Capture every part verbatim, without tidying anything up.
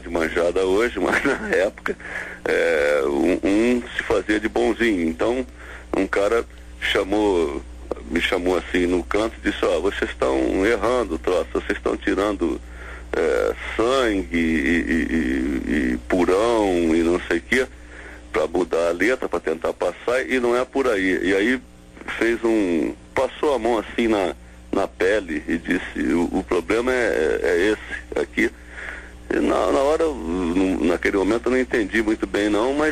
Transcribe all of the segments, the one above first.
de manjada hoje, mas na época é, um, um se fazia de bonzinho. Então um cara chamou, me chamou assim no canto e disse: ó, vocês estão errando o troço, vocês estão tirando é, sangue e, e, e, e purão e não sei o que, para mudar a letra, para tentar passar, e não é por aí. E aí fez um, passou a mão assim na, na pele e disse: o, o problema é, é esse aqui. E na, na hora, no, naquele momento eu não entendi muito bem não, mas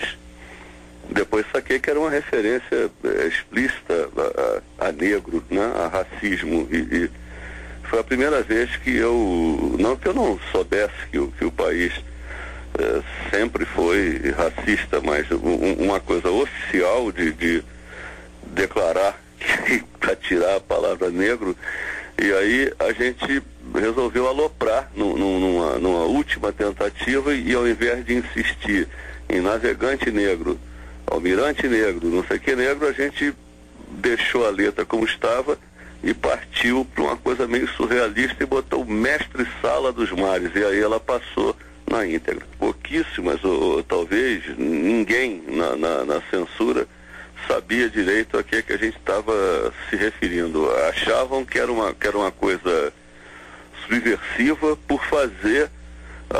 depois saquei que era uma referência é, explícita a, a, a negro, né, a racismo, e, e foi a primeira vez que eu, não que eu não soubesse que, o, que o país é, sempre foi racista, mas um, uma coisa oficial de, de declarar para tirar a palavra negro, e aí a gente resolveu aloprar no, no, numa, numa última tentativa, e ao invés de insistir em navegante negro, almirante negro, não sei o que negro, a gente deixou a letra como estava e partiu para uma coisa meio surrealista e botou mestre-sala dos mares, e aí ela passou na íntegra. Pouquíssimas, ou, ou talvez ninguém na, na, na censura sabia direito a que, que a gente estava se referindo. Achavam que era uma, que era uma coisa subversiva por fazer a,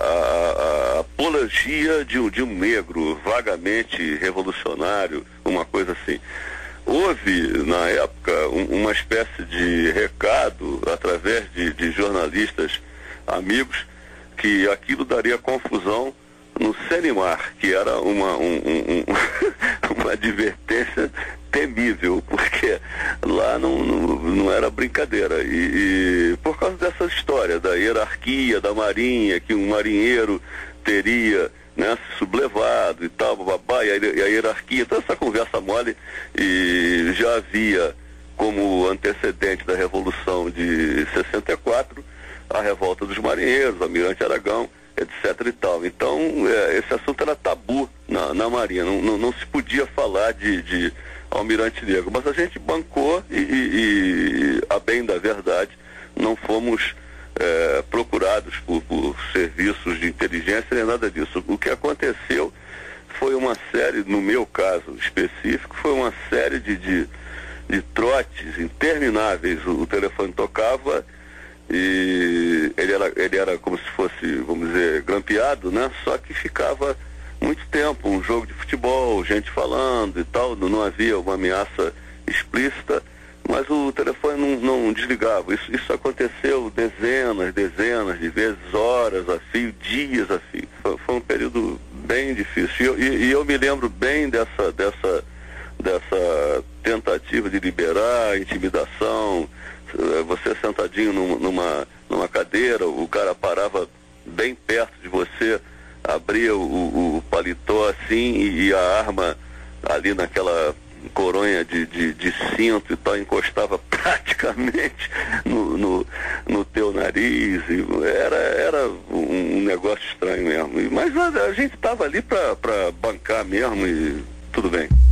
a, a apologia de um, de um negro vagamente revolucionário, uma coisa assim. Houve, na época, um, uma espécie de recado através de, de jornalistas amigos que aquilo daria confusão no Senimar, que era uma, um, um, um, uma advertência temível, porque lá não, não, não era brincadeira. E, e por causa dessa história da hierarquia da marinha, que um marinheiro teria, né, se sublevado e tal, babá, e a, e a hierarquia, toda essa conversa mole, e já havia como antecedente da Revolução de sessenta e quatro a revolta dos marinheiros, o Almirante Aragão, etc e tal. Então, é, esse assunto era tabu na, na Marinha, não, não, não se podia falar de, de almirante negro, mas a gente bancou e, e, e a bem da verdade, não fomos é, procurados por, por serviços de inteligência nem nada disso. O que aconteceu foi uma série, no meu caso específico, foi uma série de, de, de trotes intermináveis. O, o telefone tocava e ele era, ele era como se fosse, vamos dizer, grampeado, né? Só que ficava muito tempo, um jogo de futebol, gente falando e tal, não, não havia uma ameaça explícita, mas o telefone não, não desligava. Isso, isso aconteceu dezenas, dezenas de vezes, horas a fio, dias a fio. Foi, foi um período bem difícil. E, e, e eu me lembro bem dessa, dessa, dessa tentativa de liberar, intimidação. Você sentadinho numa, numa cadeira, o cara parava bem perto de você, abria o, o, o paletó assim, e, e a arma ali naquela coronha de, de, de cinto e tal, encostava praticamente no, no, no teu nariz. E era, era um negócio estranho mesmo. Mas a, a gente estava ali para bancar mesmo, e tudo bem.